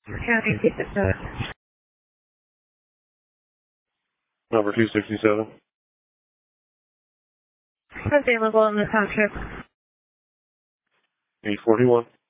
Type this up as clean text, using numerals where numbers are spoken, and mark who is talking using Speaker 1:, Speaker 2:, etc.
Speaker 1: County ticket note.
Speaker 2: Number 267.
Speaker 1: Available in the contract.
Speaker 2: 841.